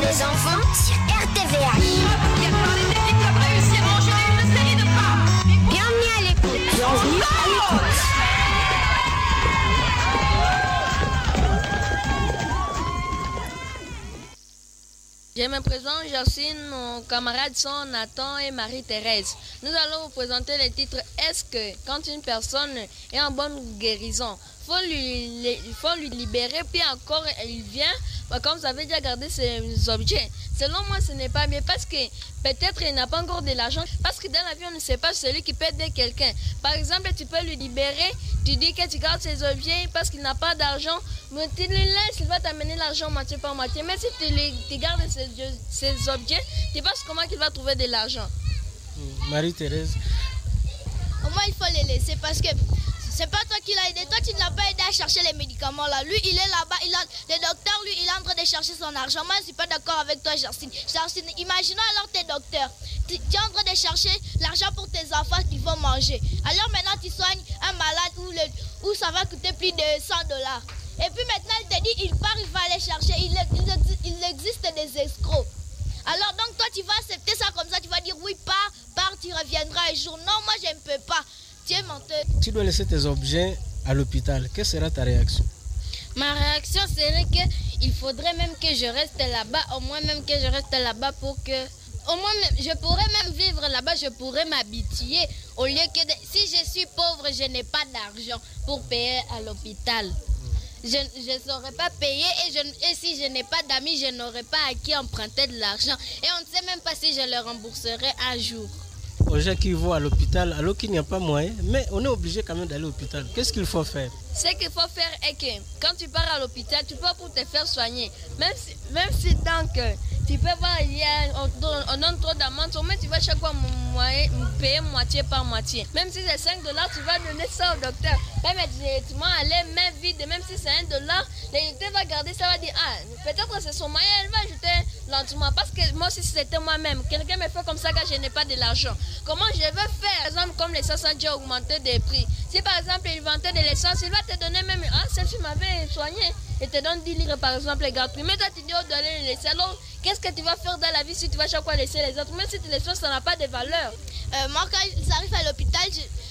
les enfants sur RTVH. Bienvenue à l'écoute. Bienvenue à l'écoute. Je me présente Jacine, nos camarades sont Nathan et Marie-Thérèse. Nous allons vous présenter le titre « Est-ce que quand une personne est en bonne guérison, il faut lui libérer, puis encore il vient, comme vous avez déjà gardé ses objets ?» Selon moi, ce n'est pas bien parce que peut-être il n'a pas encore de l'argent. Parce que dans la vie, on ne sait pas celui qui peut aider quelqu'un. Par exemple, tu peux lui libérer, tu dis que tu gardes ses objets parce qu'il n'a pas d'argent. Mais tu le laisses, il va t'amener l'argent moitié par moitié. Mais si tu gardes ses objets, tu penses comment il va trouver de l'argent? Marie-Thérèse. Au moins, il faut les laisser parce que c'est pas toi qui l'as aidé. Toi, tu ne l'as pas aidé à chercher les médicaments là. Lui, il est là-bas. Le docteur, lui, il est en train de chercher son argent. Moi, je ne suis pas d'accord avec toi, Jacine. Jacine, imaginons alors tes docteurs. Tu es en train de chercher l'argent pour tes enfants qui vont manger. Alors maintenant, tu soignes un malade où ça va coûter plus de $100. Et puis maintenant, il te dit, il part, il va aller chercher. Il existe des escrocs. Alors donc, toi, tu vas accepter ça comme ça. Tu vas dire, oui, pars, tu reviendras un jour. Non, moi, je ne peux pas. Tu es menteur. Tu dois laisser tes objets à l'hôpital. Quelle sera ta réaction? Ma réaction serait qu'il faudrait même que je reste là-bas, au moins même que je reste là-bas pour que... Au moins, je pourrais même vivre là-bas, je pourrais m'habituer. Au lieu que... Si je suis pauvre, je n'ai pas d'argent pour payer à l'hôpital. Je ne saurais pas payer et si je n'ai pas d'amis, je n'aurais pas à qui emprunter de l'argent. Et on ne sait même pas si je le rembourserai un jour. Aux gens qui vont à l'hôpital alors qu'il n'y a pas moyen, mais on est obligé quand même d'aller à l'hôpital. Qu'est-ce qu'il faut faire? Ce qu'il faut faire est que quand tu pars à l'hôpital, tu pars pour te faire soigner. Même si donc tu peux voir, on donne trop d'amende, mais tu vas chaque fois payer moitié par moitié. Même si c'est $5, tu vas donner ça au docteur. Même directement aller main vide, même si c'est $1, le docteur va garder ça, va dire peut-être c'est son moyen, elle va ajouter lentement. Parce que moi aussi c'était moi-même, quelqu'un me fait comme ça quand je n'ai pas de l'argent. Comment je vais faire? Par exemple, comme l'essence a déjà augmenté des prix. Si par exemple il vendait de l'essence, il va te donner même celle-ci m'avait soigné. Il te donne 10 livres par exemple les gratuits. Mais toi tu dis d'aller les laisser. Alors qu'est-ce que tu vas faire dans la vie si tu vas chaque fois laisser les autres? Même si tu les laisses, ça n'a pas de valeur. Moi quand j'arrive à l'hôpital,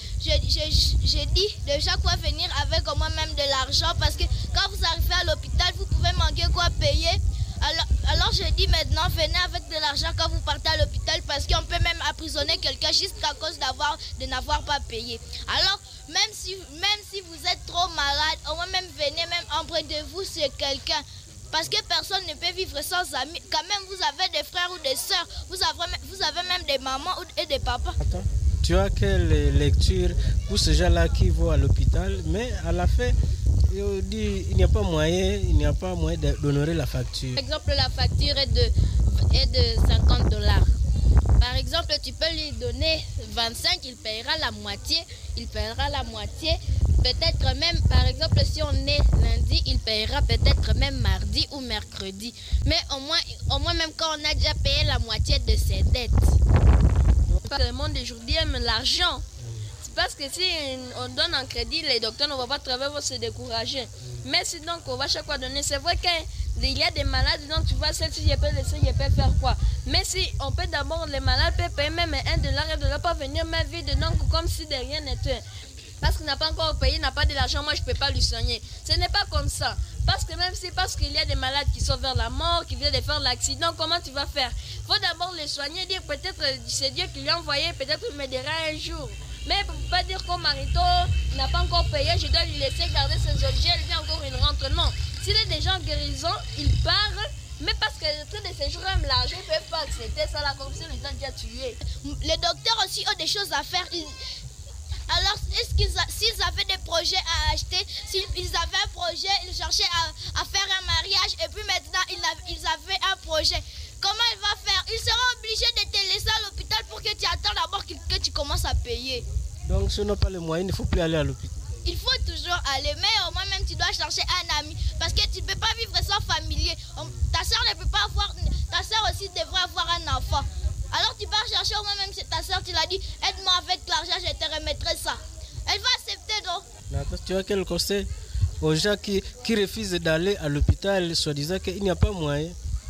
je dis de chaque fois venir avec au moins même de l'argent parce que quand vous arrivez à l'hôpital, vous pouvez manquer quoi payer. Alors je dis maintenant, venez avec de l'argent quand vous partez à l'hôpital parce qu'on peut même emprisonner quelqu'un juste à cause de n'avoir pas payé. Alors même si vous êtes trop malade, au moins même venez même empruntez-vous sur quelqu'un. Parce que personne ne peut vivre sans amis. Quand même vous avez des frères ou des sœurs, vous avez même des mamans et des papas. Attends, tu as quelle lecture pour ces gens-là qui vont à l'hôpital, mais à la fin, il dit il n'y a pas moyen d'honorer la facture. Par exemple, la facture est de $50. Par exemple, tu peux lui donner 25, il paiera la moitié. Peut-être même, par exemple, si on est lundi, il paiera peut-être même mardi ou mercredi. Mais au moins même quand on a déjà payé la moitié de ses dettes. Le monde d'aujourd'hui aime l'argent. C'est parce que si on donne un crédit, les docteurs ne vont pas travailler, vont se décourager. Mais si donc on va chaque fois donner, c'est vrai qu'il y a des malades, donc tu vois, celle-ci, je peux laisser, je peux faire quoi. Mais si on peut d'abord, les malades peuvent payer même $1 et de là pas venir ma vie dedans comme si de rien n'était. Parce qu'il n'a pas encore payé, il n'a pas de l'argent, moi je ne peux pas lui soigner. Ce n'est pas comme ça. Parce qu'il y a des malades qui sont vers la mort, qui viennent de faire l'accident, comment tu vas faire? Il faut d'abord les soigner, dire peut-être c'est Dieu qui lui a envoyé, peut-être il m'aidera un jour. Mais pour ne pas dire qu'au marito n'a pas encore payé, je dois lui laisser garder ses objets, elle vient encore, il rentre. Non. S'il est déjà en guérison, il part. Mais parce que le train de séjour aime l'argent, ils ne peuvent pas accepter ça là comme si ils ont déjà tué. Les docteurs aussi ont des choses à faire. Alors, s'ils avaient des projets à acheter, s'ils avaient un projet, ils cherchaient à faire un mariage et puis maintenant ils avaient un projet. Comment il va faire? Il sera obligé de te laisser à l'hôpital pour que tu attends d'abord que tu commences à payer. Donc, si on n'a pas les moyens, il ne faut plus aller à l'hôpital. Il faut toujours aller, mais au moins même tu dois chercher un ami parce que tu ne peux pas vivre sans familier. Ta soeur ne peut pas avoir, ta soeur aussi devrait avoir un enfant. Alors tu vas chercher au moins même chez ta soeur, tu l'as dit, aide-moi avec l'argent, je te remettrai ça. Elle va accepter donc. D'accord, tu as quel conseil aux gens qui refusent d'aller à l'hôpital, soi-disant qu'il n'y a pas moyen?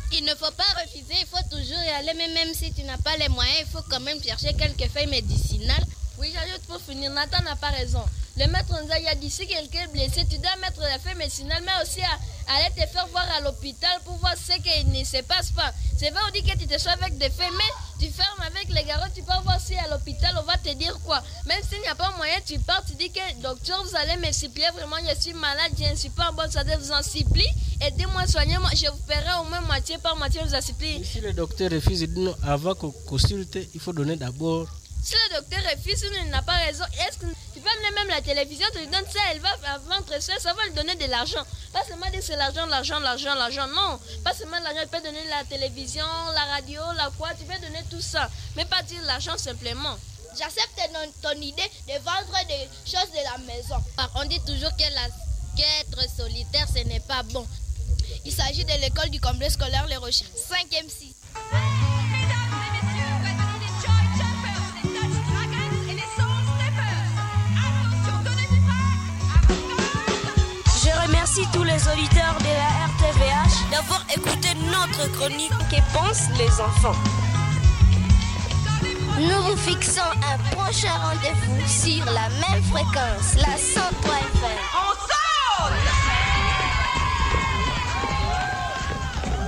Il ne faut pas refuser, il faut toujours y aller, mais même si tu n'as pas les moyens, il faut quand même chercher quelques feuilles médicinales. Oui, j'ajoute pour finir, Nathan n'a pas raison. Le maître Nzaï a dit si quelqu'un est blessé, tu dois mettre la feuille médicinale, mais aussi aller te faire voir à l'hôpital pour voir ce qui ne se passe pas. C'est vrai, on dit que tu te sois avec des feuilles, mais tu fermes avec les garrots, tu peux voir si à l'hôpital on va te dire quoi. Même s'il n'y a pas moyen, tu pars, tu dis que docteur, vous allez me supplier, vraiment, je suis malade, je ne suis pas en bonne santé, vous en supplie, aidez-moi, soignez-moi, je vous paierai au moins moitié par moitié, vous en supplie. Si le docteur refuse, il dit non, avant qu'on consulte, il faut donner d'abord. Si le docteur refuse, il n'a pas raison. Est-ce que tu peux amener même la télévision, tu lui donnes ça, elle va vendre ça va lui donner de l'argent. Pas seulement dire c'est l'argent. Non, pas seulement l'argent, tu peux donner la télévision, la radio, la quoi, tu peux donner tout ça. Mais pas dire l'argent simplement. J'accepte ton idée de vendre des choses de la maison. On dit toujours qu'être solitaire, ce n'est pas bon. Il s'agit de l'école du complexe scolaire Les Rochers, 5e 6. Merci tous les auditeurs de la RTVH d'avoir écouté notre chronique Que pensent les enfants. Nous vous fixons un prochain rendez-vous sur la même fréquence, la 103 FM. On sonne!